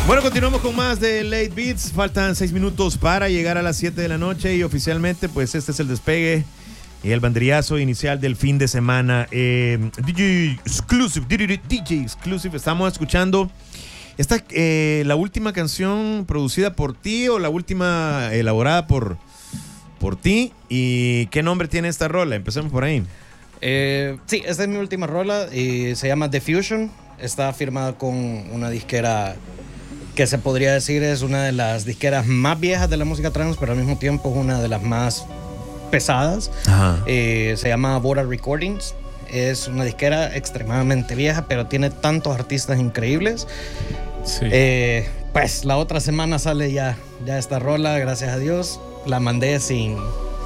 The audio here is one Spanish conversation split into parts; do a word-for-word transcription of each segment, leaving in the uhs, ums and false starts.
Bueno, continuamos con más de Late Beats. Faltan seis minutos para llegar a las siete de la noche y oficialmente pues este es el despegue y el banderillazo inicial del fin de semana. Eh, D J Exclusive, D J Exclusive. Estamos escuchando esta, eh, la última canción producida por ti o la última elaborada por, por ti. ¿Y qué nombre tiene esta rola? Empecemos por ahí. Eh, sí, esta es mi última rola y se llama The Fusion. Está firmada con una disquera que se podría decir es una de las disqueras más viejas de la música trance, pero al mismo tiempo es una de las más pesadas. Eh, se llama Bora Recordings. Es una disquera extremadamente vieja, pero tiene tantos artistas increíbles. Sí. Eh, pues la otra semana sale ya, ya esta rola, gracias a Dios. La mandé sin...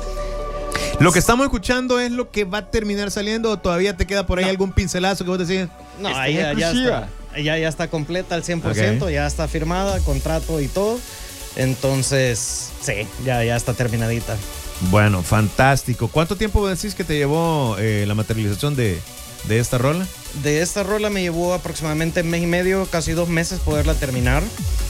¿Lo que estamos escuchando es lo que va a terminar saliendo o todavía te queda por ahí No. algún pincelazo que vos decís? No, Esta ahí es ya, ya exclusiva. está. Ya, ya está completa al cien por ciento, Ok. ya está firmada, contrato y todo. Entonces, sí, ya, ya está terminadita. Bueno, fantástico. ¿Cuánto tiempo decís que te llevó eh, la materialización de, de esta rola? De esta rola me llevó aproximadamente un mes y medio, casi dos meses poderla terminar.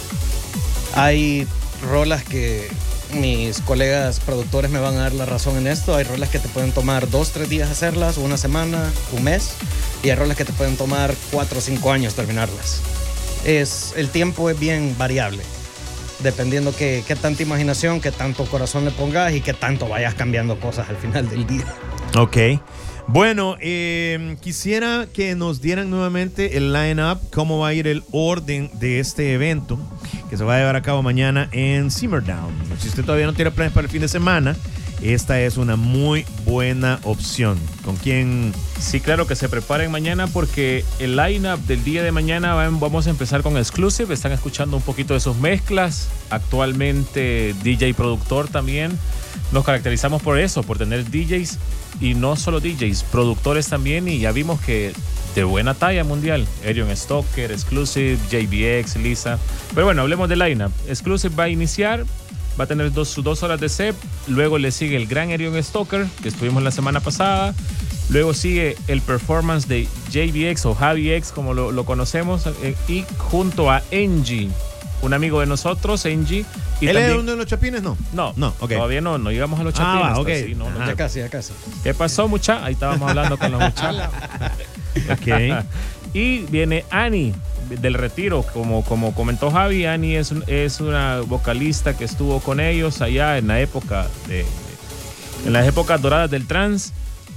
Hay rolas que mis colegas productores me van a dar la razón en esto. Hay rolas que te pueden tomar dos, tres días hacerlas, una semana, un mes. Y hay rolas que te pueden tomar cuatro o cinco años terminarlas. Es, el tiempo es bien variable, dependiendo qué, qué tanta imaginación, qué tanto corazón le pongas y qué tanto vayas cambiando cosas al final del día. Ok. Bueno, eh, quisiera que nos dieran nuevamente el line-up, cómo va a ir el orden de este evento que se va a llevar a cabo mañana en Simmerdown. Si usted todavía no tiene planes para el fin de semana, esta es una muy buena opción. ¿Con quién? Sí, claro, que se preparen mañana porque el line-up del día de mañana va- vamos a empezar con Exclusive. Están escuchando un poquito de sus mezclas. Actualmente D J productor también. Nos caracterizamos por eso, por tener D Js y no solo D Js, productores también, y ya vimos que de buena talla mundial. Arion Stoker, Exclusive, J B X, Lisa. Pero bueno, hablemos del line-up. Exclusive va a iniciar. Va a tener dos, sus dos horas de set. Luego le sigue el gran Arion Stoker, que estuvimos la semana pasada. Luego sigue el performance de J B X o Javi X, como lo, lo conocemos. eh, y junto a Engie, un amigo de nosotros, Engie. Y ¿Él también, es uno de los chapines? No. No, No, ok. todavía no, no llegamos a los Ah, chapines. va, ok. Sí, no, no, Ajá. Ya casi, ya casi. ¿Qué pasó, mucha? Ahí estábamos hablando con los muchachos. Ok. Y viene Annie del Retiro, como, como comentó Javi. Annie es, un- es una vocalista que estuvo con ellos allá en la época de, en las épocas doradas del trance.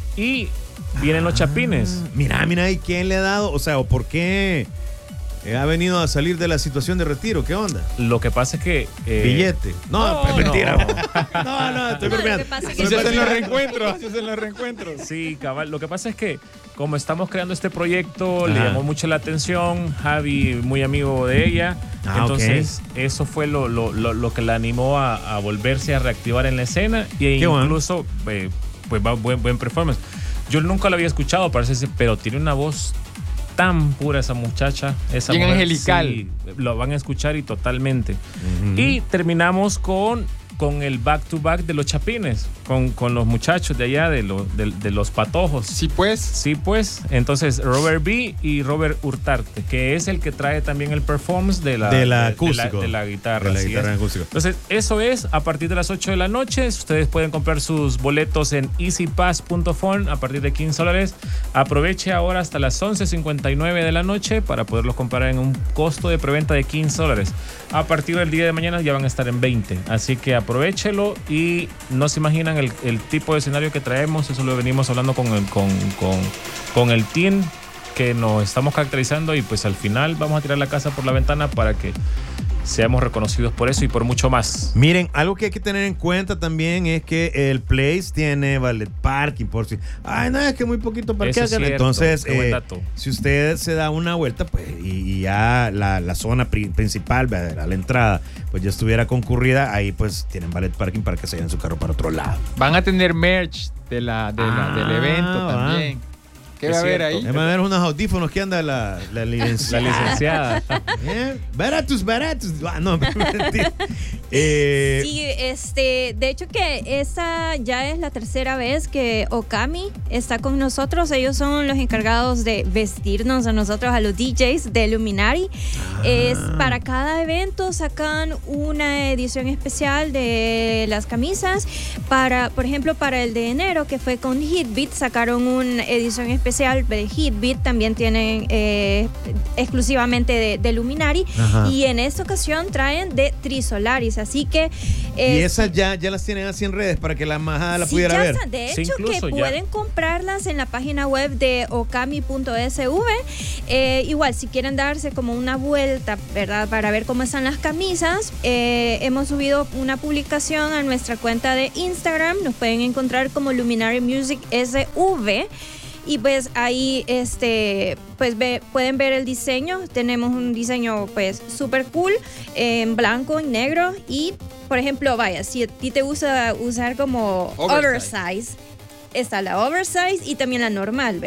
Y vienen los chapines. Mira, mira, ¿y quién le ha dado? O sea, ¿o por qué eh, ha venido a salir de la situación de retiro? ¿Qué onda? Lo que pasa es que eh, Billete. No, no, pues, mentira. no. No, no, estoy No, lo bromeando. que pasa es Estoy que- Así se hacen los bromeando. reencuentros, así se hacen los reencuentros. Sí, cabal. Lo que pasa es que como estamos creando este proyecto, le Ajá. llamó mucho la atención. Javi, muy amigo de ella. Ah, Entonces, eso fue lo, lo, lo, lo que la animó a, a volverse a reactivar en la escena. Y Qué bueno. incluso, eh, pues va buen, buen performance. Yo nunca la había escuchado, parece, pero tiene una voz tan pura esa muchacha. Esa Bien mujer, angelical. sí, lo van a escuchar y totalmente. Ujú. Y terminamos con, con el back to back de los chapines, con, con los muchachos de allá, de, lo- de, de los patojos. Sí, pues. Sí, pues. Entonces, Robert B. y Robert Hurtarte, que es el que trae también el performance de la, De la de- de la- acústico. de la guitarra. De la así guitarra es. acústico. Entonces, eso es a partir de las ocho de la noche. Ustedes pueden comprar sus boletos en easy pass punto phone a partir de quince dólares. Aproveche ahora hasta las once cincuenta y nueve de la noche para poderlos comprar en un costo de preventa de quince dólares. A partir del día de mañana ya van a estar en veinte. Así que aprovechelo y no se imaginan el, el tipo de escenario que traemos. Eso lo venimos hablando con el, con, con, con el team que nos estamos caracterizando, y pues al final vamos a tirar la casa por la ventana para que seamos reconocidos por eso y por mucho más. Miren, algo que hay que tener en cuenta también es que el Place tiene valet parking por si. Ay, no, es que muy poquito parqueo. Eso es cierto, Entonces, qué buen eh, dato. si usted se da una vuelta, pues, y, y ya la, la zona pri- principal, ¿verdad? la entrada, pues ya estuviera concurrida, ahí pues tienen valet parking para que se lleven su carro para otro lado. Van a tener merch de la, de la- Ah, del evento va. también. ¿Qué Es va a haber cierto. ahí? Déjame ver unos audífonos que anda la, la La licenciada. licenciada. ¿Eh? Baratos, baratos. Ah, no, mentira. Eh, Sí, este, de hecho que esta ya es la tercera vez que Okami está con nosotros. Ellos son los encargados de vestirnos a nosotros, a los D Js de Luminary. Ah. Es para cada evento sacan una edición especial de las camisas. Para, por ejemplo, para el de enero que fue con Hitbeat, sacaron una edición especial de Hitbeat. También tienen eh, exclusivamente de, de Luminary. Ajá. Y en esta ocasión traen de Trisolaris. Así que y eh, esas ya, ya las tienen así en redes para que la majada la sí, pudiera ya ver. está. De Sí, hecho, que incluso ya. pueden comprarlas en la página web de okami punto s v. Eh, igual, si quieren darse como una vuelta, ¿verdad? Para ver cómo están las camisas, eh, hemos subido una publicación a nuestra cuenta de Instagram. Nos pueden encontrar como Luminary Music S V. Y pues ahí este pues ve, pueden ver el diseño. Tenemos un diseño pues súper cool, en blanco y negro. Y por ejemplo, vaya, si a ti te gusta usar como Oversize. oversize, está la oversize y también la normal, ¿ve?